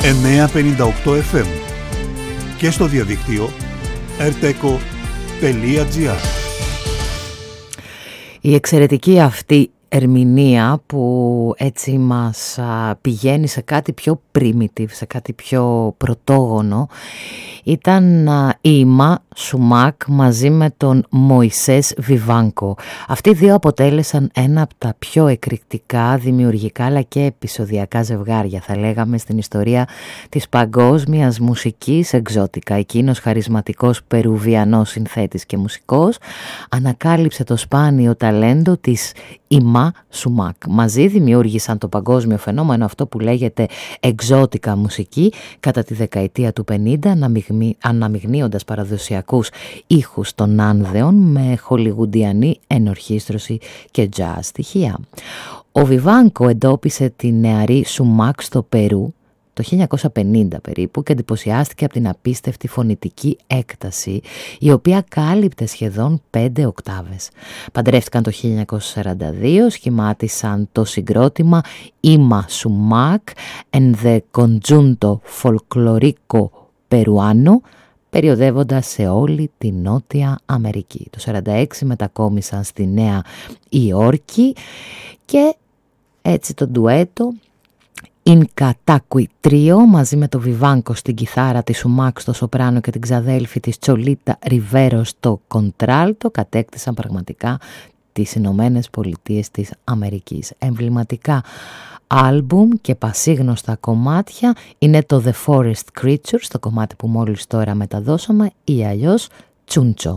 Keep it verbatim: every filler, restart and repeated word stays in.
εννιακόσια πενήντα οκτώ εφ εμ και στο διαδίκτυο ερτέκο τελεία τζι άρ. Η εξαιρετική αυτή ερμηνεία που έτσι μας πηγαίνει σε κάτι πιο primitive, σε κάτι πιο πρωτόγονο, ήταν η Ιμά Σουμάκ μαζί με τον Μωυσές Βιβάνκο. Αυτοί οι δύο αποτέλεσαν ένα από τα πιο εκρηκτικά, δημιουργικά αλλά και επεισοδιακά ζευγάρια, θα λέγαμε, στην ιστορία της παγκόσμιας μουσικής εξώτικα. Εκείνος χαρισματικός Περουβιανός συνθέτης και μουσικός ανακάλυψε το σπάνιο ταλέντο της Ιμά Σουμάκ. Μαζί δημιούργησαν το παγκόσμιο φαινόμενο αυτό που λέγεται εξώτικα μουσική κατά τη δεκαετία του πενήντα, αναμειγνύοντας παραδοσιακούς ήχους των Άνδεων με χολιγουντιανή ενορχήστρωση και jazz στοιχεία. Ο Βιβάνκο εντόπισε τη νεαρή Σουμάκ στο Περού το χίλια εννιακόσια πενήντα περίπου και εντυπωσιάστηκε από την απίστευτη φωνητική έκταση, η οποία κάλυπτε σχεδόν πέντε οκτάβες. Παντρεύτηκαν το χίλια εννιακόσια σαράντα δύο, σχημάτισαν το συγκρότημα Ιμά Σουμάκ and the Conjunto Folclorico Peruano, περιοδεύοντας σε όλη τη Νότια Αμερική. Το χίλια εννιακόσια σαράντα έξι μετακόμισαν στη Νέα Υόρκη και έτσι το ντουέτο Ινκατάκουι Τρίο μαζί με το Βιβάνκο στην κιθάρα, τη Σουμάκ στο σοπράνο και την ξαδέλφη της Τσολίτα Ριβέρο στο κοντράλτο κατέκτησαν πραγματικά τις Ηνωμένες Πολιτείες της Αμερικής. Εμβληματικά άλμπουμ και πασίγνωστα κομμάτια είναι το The Forest Creatures, το κομμάτι που μόλις τώρα μεταδώσαμε, ή αλλιώς Τσούντσο.